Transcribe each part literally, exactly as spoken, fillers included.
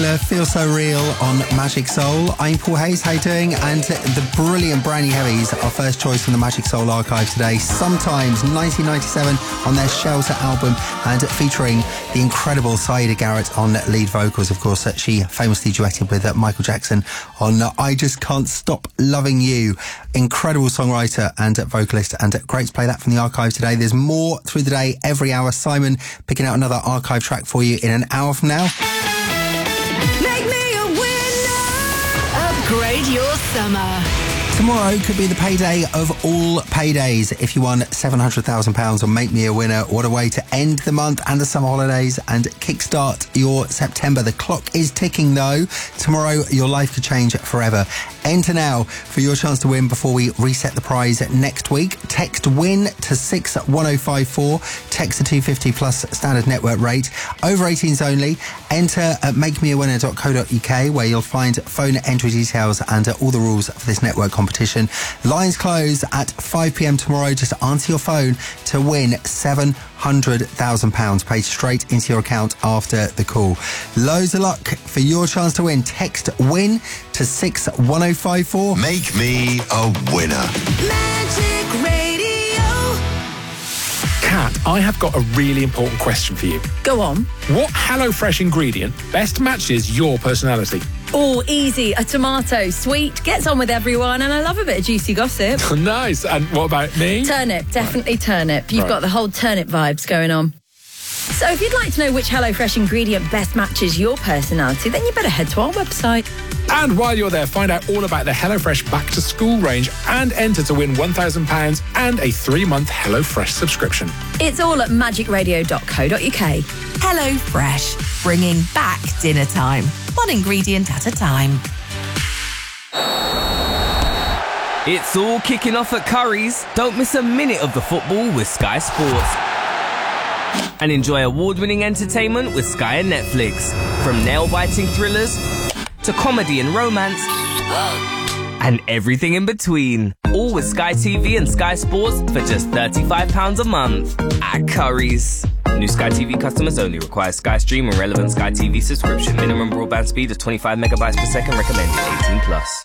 Feel So Real on Magic Soul. I'm Paul Hayes, how you doing? And the brilliant Brand New Heavies, our first choice from the Magic Soul archive today. Sometimes nineteen ninety-seven on their Shelter album, and featuring the incredible Saida Garrett on lead vocals. Of course, she famously duetted with Michael Jackson on I Just Can't Stop Loving You. Incredible songwriter and vocalist, and great to play that from the archive today. There's more through the day, every hour. Simon picking out another archive track for you in an hour from now. Upgrade your summer. Tomorrow could be the payday of all paydays. If you won seven hundred thousand pounds on Make Me a Winner, what a way to end the month and the summer holidays and kickstart your September. The clock is ticking though. Tomorrow, your life could change forever. Enter now for your chance to win before we reset the prize next week. Text WIN to six one oh five four. Text the two fifty plus standard network rate. Over eighteens only. Enter at make me a winner dot co dot uk, where you'll find phone entry details and uh, all the rules for this network competition. Lines close at five p m tomorrow. Just answer your phone to win seven hundred thousand pounds paid straight into your account after the call. Loads of luck for your chance to win. Text WIN to six one oh five four. Make me a winner. Magic Radio. Kat, I have got a really important question for you. Go on. What HelloFresh ingredient best matches your personality? Oh, easy. A tomato. Sweet, gets on with everyone, and I love a bit of juicy gossip. Nice. And what about me? Turnip. Definitely right. Turnip. You've right. got the whole turnip vibes going on. So if you'd like to know which HelloFresh ingredient best matches your personality, then you better head to our website. And while you're there, find out all about the HelloFresh Back to School range and enter to win one thousand pounds and a three-month HelloFresh subscription. It's all at magic radio dot co dot uk. Hello Fresh, bringing back dinner time, one ingredient at a time. It's all kicking off at Curry's. Don't miss a minute of the football with Sky Sports. And enjoy award-winning entertainment with Sky and Netflix. From nail-biting thrillers to comedy and romance and everything in between. All with Sky T V and Sky Sports for just thirty-five pounds a month at Curry's. New Sky T V customers only. Require Sky Stream and relevant Sky T V subscription. Minimum broadband speed of twenty-five megabytes per second. Recommended eighteen plus.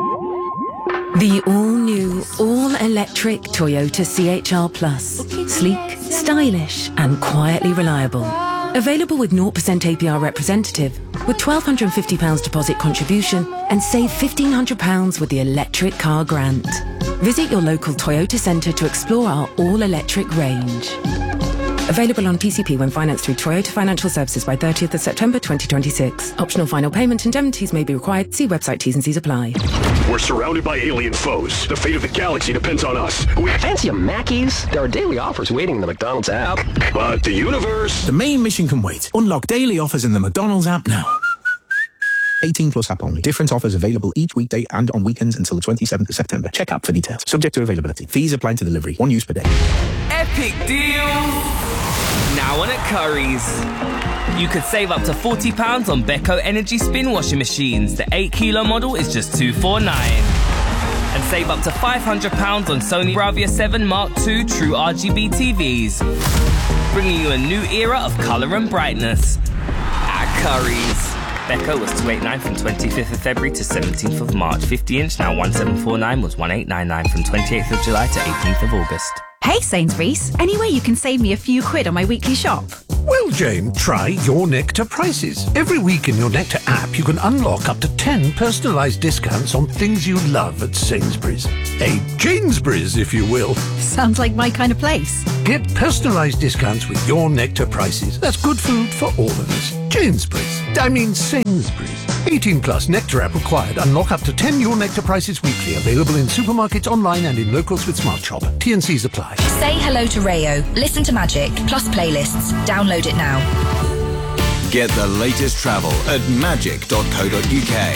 The all-new, all-electric Toyota C H R Plus. Sleek, stylish and quietly reliable. Available with zero percent A P R representative with one thousand two hundred fifty pounds deposit contribution and save fifteen hundred pounds with the electric car grant. Visit your local Toyota centre to explore our all-electric range. Available on P C P when financed through Toyota Financial Services by thirtieth of September twenty twenty-six. Optional final payment indemnities may be required. See website T's and C's apply. We're surrounded by alien foes. The fate of the galaxy depends on us. We fancy a Mackey's? There are daily offers waiting in the McDonald's app. But the universe... The main mission can wait. Unlock daily offers in the McDonald's app now. eighteen plus app only. Different offers available each weekday and on weekends until the twenty-seventh of September. Check app for details. Subject to availability. Fees apply to delivery. One use per day. Epic deal! Now on at Curry's. You could save up to forty pounds on Beko Energy Spin washing machines. The eight kilo model is just two forty-nine. And save up to five hundred pounds on Sony Bravia seven Mark two True R G B T Vs. Bringing you a new era of colour and brightness. At Curry's. Beko was two eighty-nine from twenty-fifth of February to seventeenth of March. fifty inch, now one seven four nine, was one eight nine nine from twenty-eighth of July to eighteenth of August. Hey Sainsbury's, any way you can save me a few quid on my weekly shop? Well, Jane, try Your Nectar prices. Every week in Your Nectar app, you can unlock up to ten personalised discounts on things you love at Sainsbury's. A Janesbury's, if you will. Sounds like my kind of place. Get personalised discounts with Your Nectar prices. That's good food for all of us. Janesbury's. I mean Sainsbury's. eighteen plus Nectar app required. Unlock up to ten Your Nectar prices weekly. Available in supermarkets, online and in locals with Smart Shop. T and C's apply. Say hello to Rayo. Listen to Magic, plus playlists. Download it now. Get the latest travel at magic dot co dot uk.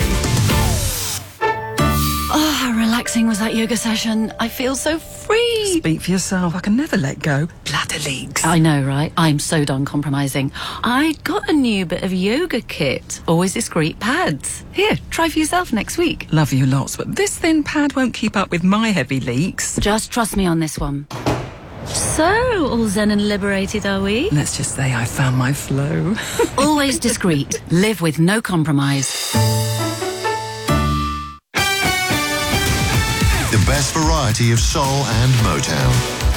Oh, how relaxing was that yoga session. I feel so free. Speak for yourself. I can never let go. Bladder leaks. I know, right? I'm so done compromising. I got a new bit of yoga kit. Always discreet pads. Here, try for yourself next week. Love you lots, but this thin pad won't keep up with my heavy leaks. Just trust me on this one. So, all zen and liberated, are we? Let's just say I found my flow. Always discreet. Live with no compromise. The best variety of soul and Motown.